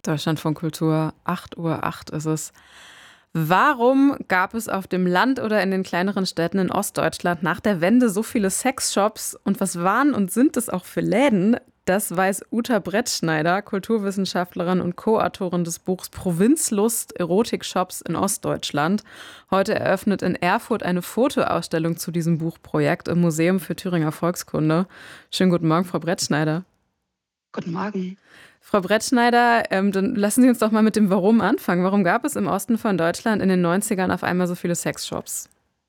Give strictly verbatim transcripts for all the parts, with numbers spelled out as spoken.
Deutschlandfunk Kultur, acht Uhr acht ist es. Warum gab es auf dem Land oder in den kleineren Städten in Ostdeutschland nach der Wende so viele Sexshops? Und was waren und sind es auch für Läden? Das weiß Uta Brettschneider, Kulturwissenschaftlerin und Co-Autorin des Buchs Provinzlust, Erotikshops in Ostdeutschland. Heute eröffnet in Erfurt eine Fotoausstellung zu diesem Buchprojekt im Museum für Thüringer Volkskunde. Schönen guten Morgen, Frau Brettschneider. Guten Morgen. Frau Brettschneider, ähm, dann lassen Sie uns doch mal mit dem Warum anfangen. Warum gab es im Osten von Deutschland in den neunzigern auf einmal so viele Sexshops?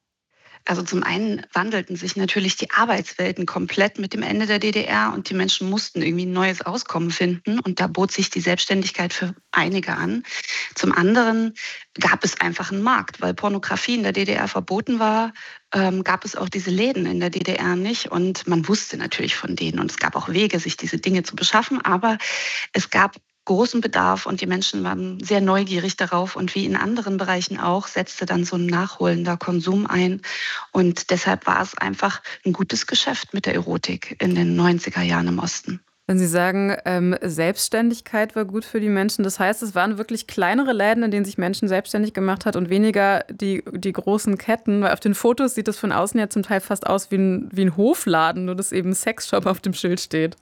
Also zum einen wandelten sich natürlich die Arbeitswelten komplett mit dem Ende der D D R und die Menschen mussten irgendwie ein neues Auskommen finden und da bot sich die Selbstständigkeit für einige an. Zum anderen gab es einfach einen Markt, weil Pornografie in der D D R verboten war, ähm, gab es auch diese Läden in der D D R nicht und man wusste natürlich von denen und es gab auch Wege, sich diese Dinge zu beschaffen, aber es gab großen Bedarf und die Menschen waren sehr neugierig darauf und wie in anderen Bereichen auch, setzte dann so ein nachholender Konsum ein und deshalb war es einfach ein gutes Geschäft mit der Erotik in den neunziger Jahren im Osten. Wenn Sie sagen, ähm, Selbstständigkeit war gut für die Menschen, das heißt, es waren wirklich kleinere Läden, in denen sich Menschen selbstständig gemacht hat und weniger die, die großen Ketten. Weil auf den Fotos sieht es von außen ja zum Teil fast aus wie ein, wie ein Hofladen, nur dass eben Sexshop auf dem Schild steht.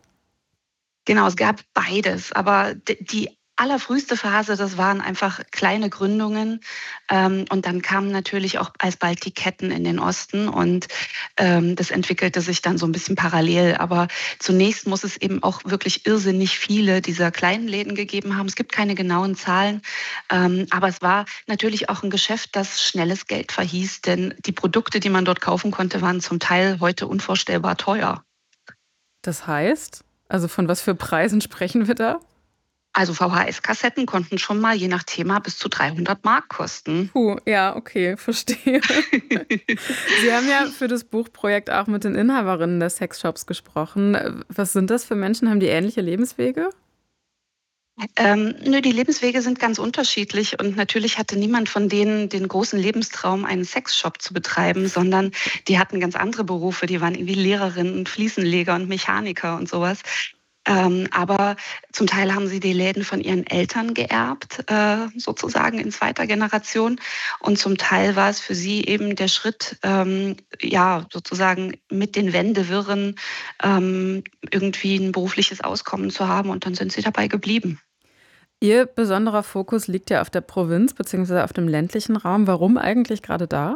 Genau, es gab beides, aber d- die allerfrüheste Phase, das waren einfach kleine Gründungen. Ähm, und dann kamen natürlich auch alsbald die Ketten in den Osten und ähm, das entwickelte sich dann so ein bisschen parallel. Aber zunächst muss es eben auch wirklich irrsinnig viele dieser kleinen Läden gegeben haben. Es gibt keine genauen Zahlen, ähm, aber es war natürlich auch ein Geschäft, das schnelles Geld verhieß, denn die Produkte, die man dort kaufen konnte, waren zum Teil heute unvorstellbar teuer. Das heißt, also von was für Preisen sprechen wir da? Also V H S-Kassetten konnten schon mal je nach Thema bis zu dreihundert Mark kosten. Puh, ja, okay, verstehe. Sie haben ja für das Buchprojekt auch mit den Inhaberinnen der Sexshops gesprochen. Was sind das für Menschen? Haben die ähnliche Lebenswege? Ähm, nö, die Lebenswege sind ganz unterschiedlich und natürlich hatte niemand von denen den großen Lebenstraum, einen Sexshop zu betreiben, sondern die hatten ganz andere Berufe. Die waren irgendwie Lehrerinnen und Fliesenleger und Mechaniker und sowas. Ähm, aber zum Teil haben sie die Läden von ihren Eltern geerbt, äh, sozusagen in zweiter Generation. Und zum Teil war es für sie eben der Schritt, ähm, ja, sozusagen mit den Wendewirren ähm, irgendwie ein berufliches Auskommen zu haben. Und dann sind sie dabei geblieben. Ihr besonderer Fokus liegt ja auf der Provinz bzw. auf dem ländlichen Raum. Warum eigentlich gerade da?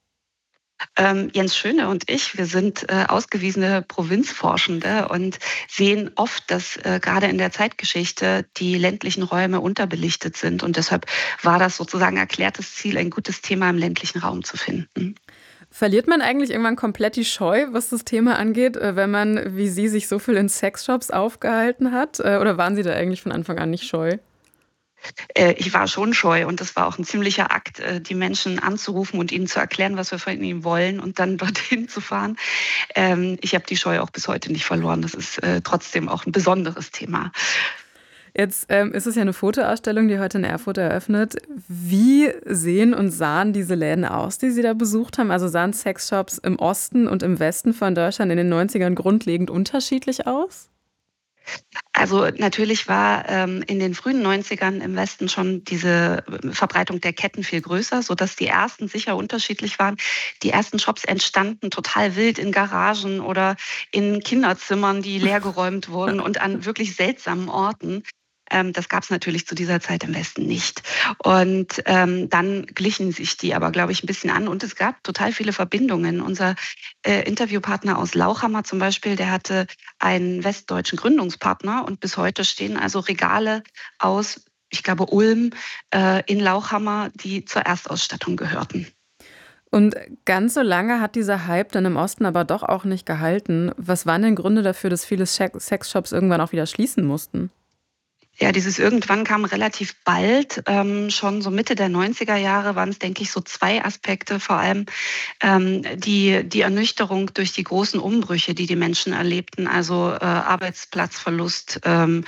Ähm, Jens Schöne und ich, wir sind äh, ausgewiesene Provinzforschende und sehen oft, dass äh, gerade in der Zeitgeschichte die ländlichen Räume unterbelichtet sind. Und deshalb war das sozusagen erklärtes Ziel, ein gutes Thema im ländlichen Raum zu finden. Verliert man eigentlich irgendwann komplett die Scheu, was das Thema angeht, äh, wenn man, wie Sie, sich so viel in Sexshops aufgehalten hat? Äh, Oder waren Sie da eigentlich von Anfang an nicht scheu? Äh, ich war schon scheu und das war auch ein ziemlicher Akt, äh, die Menschen anzurufen und ihnen zu erklären, was wir von ihnen wollen und dann dorthin zu fahren. Ähm, ich habe die Scheu auch bis heute nicht verloren. Das ist äh, trotzdem auch ein besonderes Thema. Jetzt ähm, ist es ja eine Fotoausstellung, die heute in Erfurt eröffnet. Wie sehen und sahen diese Läden aus, die Sie da besucht haben? Also sahen Sexshops im Osten und im Westen von Deutschland in den neunzigern grundlegend unterschiedlich aus? Also natürlich war ähm, in den frühen Neunzigern im Westen schon diese äh, Verbreitung der Ketten viel größer, sodass die ersten sicher unterschiedlich waren. Die ersten Shops entstanden total wild in Garagen oder in Kinderzimmern, die leergeräumt wurden und an wirklich seltsamen Orten. Ähm, das gab es natürlich zu dieser Zeit im Westen nicht. Und ähm, dann glichen sich die aber, glaube ich, ein bisschen an. Und es gab total viele Verbindungen. Unser äh, Interviewpartner aus Lauchhammer zum Beispiel, der hatte einen westdeutschen Gründungspartner. Und bis heute stehen also Regale aus, ich glaube, Ulm äh, in Lauchhammer, die zur Erstausstattung gehörten. Und ganz so lange hat dieser Hype dann im Osten aber doch auch nicht gehalten. Was waren denn Gründe dafür, dass viele Sex- Sexshops irgendwann auch wieder schließen mussten? Ja, dieses irgendwann kam relativ bald, ähm, schon so Mitte der neunziger Jahre waren es, denke ich, so zwei Aspekte, vor allem ähm, die, die Ernüchterung durch die großen Umbrüche, die die Menschen erlebten, also äh, Arbeitsplatzverlust, ähm,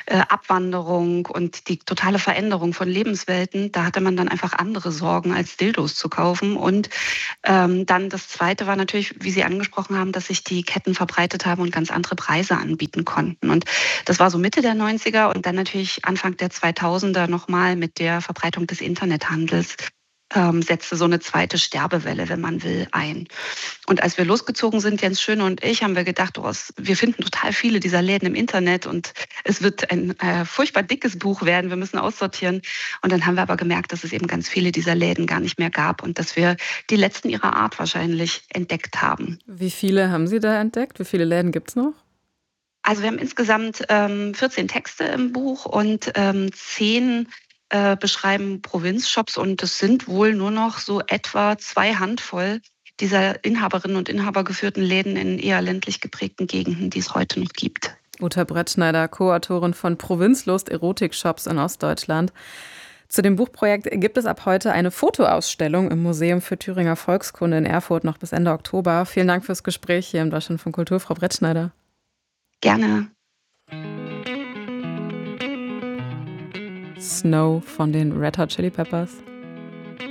äh, Abwanderung und die totale Veränderung von Lebenswelten, da hatte man dann einfach andere Sorgen, als Dildos zu kaufen. Und ähm, dann das Zweite war natürlich, wie Sie angesprochen haben, dass sich die Ketten verbreitet haben und ganz andere Preise anbieten konnten. Und das war so Mitte der neunziger und dann natürlich Anfang der zweitausender nochmal mit der Verbreitung des Internethandels ähm, setzte so eine zweite Sterbewelle, wenn man will, ein. Und als wir losgezogen sind, Jens Schöne und ich, haben wir gedacht, oh, es, wir finden total viele dieser Läden im Internet und es wird ein äh, furchtbar dickes Buch werden, wir müssen aussortieren. Und dann haben wir aber gemerkt, dass es eben ganz viele dieser Läden gar nicht mehr gab und dass wir die letzten ihrer Art wahrscheinlich entdeckt haben. Wie viele haben Sie da entdeckt? Wie viele Läden gibt's noch? Also wir haben insgesamt ähm, vierzehn Texte im Buch und ähm, zehn äh, beschreiben Provinzshops und es sind wohl nur noch so etwa zwei Handvoll dieser Inhaberinnen und Inhaber geführten Läden in eher ländlich geprägten Gegenden, die es heute noch gibt. Uta Brettschneider, Co-Autorin von Provinzlust Erotik-Shops in Ostdeutschland. Zu dem Buchprojekt gibt es ab heute eine Fotoausstellung im Museum für Thüringer Volkskunde in Erfurt noch bis Ende Oktober. Vielen Dank fürs Gespräch hier im Deutschland von Kultur, Frau Brettschneider. Gerne. Snow von den Red Hot Chili Peppers.